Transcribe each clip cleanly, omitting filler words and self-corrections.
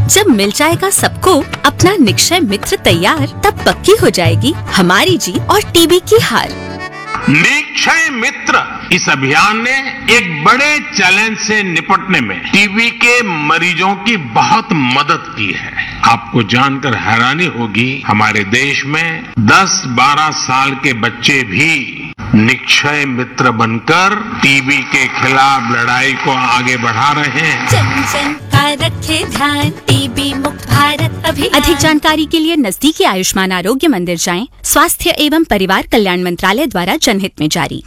जब मिल जाएगा सबको अपना निक्षय मित्र तैयार, तब पक्की हो जाएगी हमारी जीत और टीबी की हार। निक्षय मित्र इस अभियान ने एक बड़े चैलेंज से निपटने में टीबी के मरीजों की बहुत मदद की है। आपको जानकर हैरानी होगी, हमारे देश में 10-12 साल के बच्चे भी निक्षय मित्र बनकर टीबी के खिलाफ लड़ाई को आगे बढ़ा रहे हैं। जन जन का रखे ध्यान, टीबी मुक्त भारत अभियान। अधिक जानकारी के लिए नजदीकी आयुष्मान आरोग्य मंदिर जाएं। स्वास्थ्य एवं परिवार कल्याण मंत्रालय द्वारा जनहित में जारी।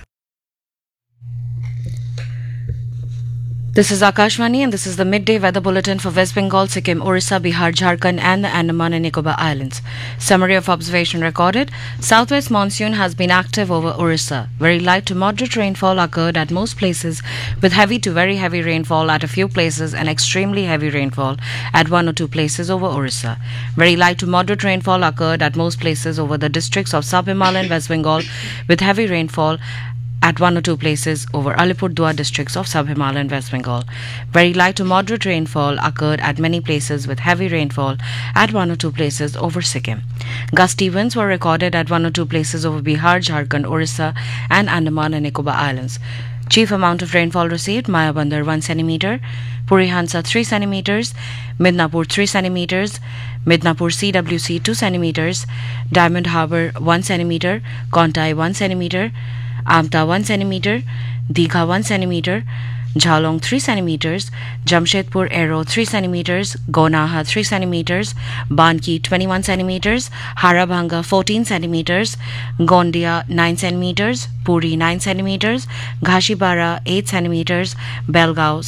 This is Akashvani and this is the midday weather bulletin for West Bengal, Sikkim, Orissa, Bihar, Jharkhand and the Andaman and Nicobar Islands. Summary of observation recorded. Southwest monsoon has been active over Orissa. Very light to moderate rainfall occurred at most places, with heavy to very heavy rainfall at a few places and extremely heavy rainfall at one or two places over Orissa. Very light to moderate rainfall occurred at most places over the districts of Sub-Himalayan West Bengal, with heavy rainfall at one or two places over Alipurduar districts of Sub-Himalayan West Bengal. Very light to moderate rainfall occurred at many places with heavy rainfall at one or two places over Sikkim. Gusty winds were recorded at one or two places over Bihar, Jharkhand, Orissa and Andaman and Nicobar Islands. Chief amount of rainfall received: Mayabandar 1 cm, Purihansa 3 cm, Midnapur 3 cm, Midnapur CWC 2 cm, Diamond Harbour 1 cm, Kontai 1 cm, Amta 1 cm, Digha 1 cm, Jhalong 3 cm, Jamshedpur Aero 3 cm, Gonaha 3 cm, Banki 21 cm, Harabhanga 14 cm, Gondia 9 cm, Puri 9 cm, Ghashibara 8 cm, Belgaum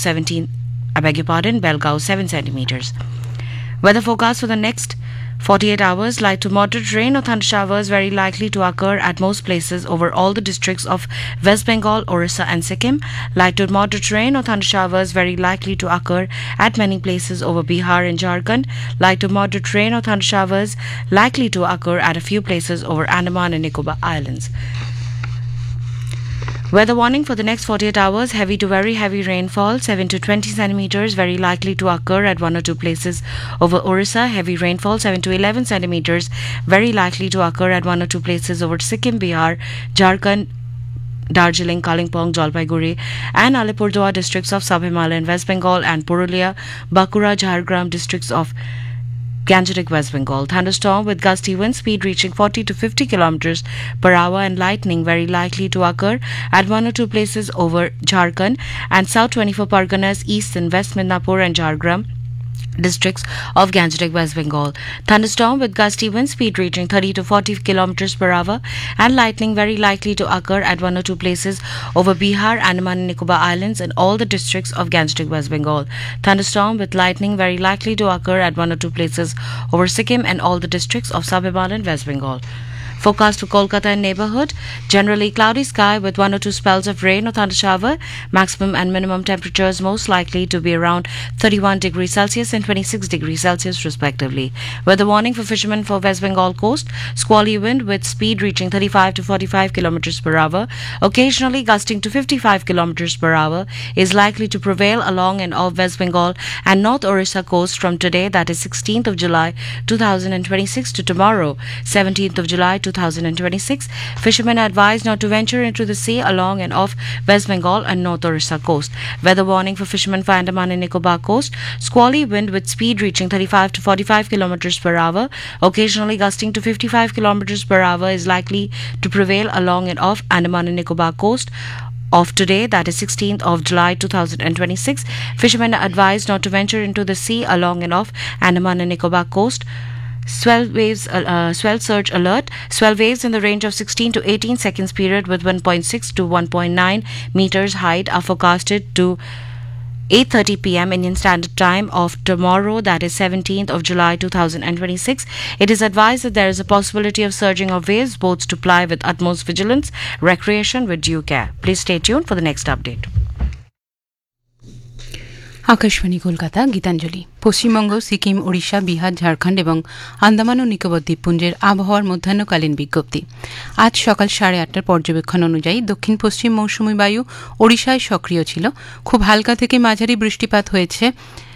7 cm. Weather forecast for the next 48 hours: light to moderate rain or thunder showers very likely to occur at most places over all the districts of West Bengal, Orissa and Sikkim. Light to moderate rain or thunder showers very likely to occur at many places over Bihar and Jharkhand. Light to moderate rain or thunder showers likely to occur at a few places over Andaman and Nicobar Islands. Weather warning for the next 48 hours: heavy to very heavy rainfall 7 to 20 centimeters very likely to occur at one or two places over Orissa. Heavy rainfall 7 to 11 centimeters very likely to occur at one or two places over Sikkim, Bihar, Jharkhand, Darjeeling, Kalimpong, Jalpaiguri and Alipurduar districts of Sub-Himalayan West Bengal and Purulia, Bankura, Jhargram districts of Gangetic West Bengal. Thunderstorm with gusty wind speed reaching 40 to 50 kilometers per hour and lightning very likely to occur at one or two places over Jharkhand and South 24 Parganas, East and West Midnapur and Jhargram districts of Gangetic West Bengal. Thunderstorm with gusty wind speed reaching 30 to 40 kilometers per hour and lightning very likely to occur at one or two places over Bihar, Andaman and Nicobar Islands and all the districts of Gangetic West Bengal. Thunderstorm with lightning very likely to occur at one or two places over Sikkim and all the districts of Sub-Himalayan West Bengal. Forecast for Kolkata and neighbourhood: generally cloudy sky with one or two spells of rain or thunder shower. Maximum and minimum temperatures most likely to be around 31 degrees Celsius and 26 degrees Celsius respectively. Weather warning for fishermen for West Bengal coast: squally wind with speed reaching 35 to 45 kilometers per hour, occasionally gusting to 55 kilometers per hour, is likely to prevail along and off West Bengal and North Orissa coast from today, that is 16th of July 2026 to tomorrow, 17th of July 2026. Fishermen are advised not to venture into the sea along and off West Bengal and North Orissa coast. Weather warning for fishermen for Andaman and Nicobar coast: squally wind with speed reaching 35 to 45 kilometers per hour, occasionally gusting to 55 kilometers per hour, is likely to prevail along and off Andaman and Nicobar coast of today, that is 16th of July 2026. Fishermen are advised not to venture into the sea along and off Andaman and Nicobar coast. Swell surge alert. Swell waves in the range of 16 to 18 seconds period with 1.6 to 1.9 meters height are forecasted to 8:30 p.m. Indian Standard Time of tomorrow, that is 17th of July 2026. It is advised that there is a possibility of surging of waves. Boats to ply with utmost vigilance. Recreation with due care. Please stay tuned for the next update. Akashvani Kolkata. Gitanjali. Paschimbanga, Sikkim, Odisha, Bihar, Jharkhand এবং আন্দামান ও নিকোবর দ্বীপপুঞ্জের আবহাওয়ার মধ্যাহ্নকালীন বিজ্ঞপ্তি। আজ সকাল 8:30টার পর্যবেক্ষণ অনুযায়ী দক্ষিণ পশ্চিম মৌসুমী বায়ু ওড়িশায় সক্রিয় ছিল। খুব হালকা থেকে মাঝারি বৃষ্টিপাত হয়েছে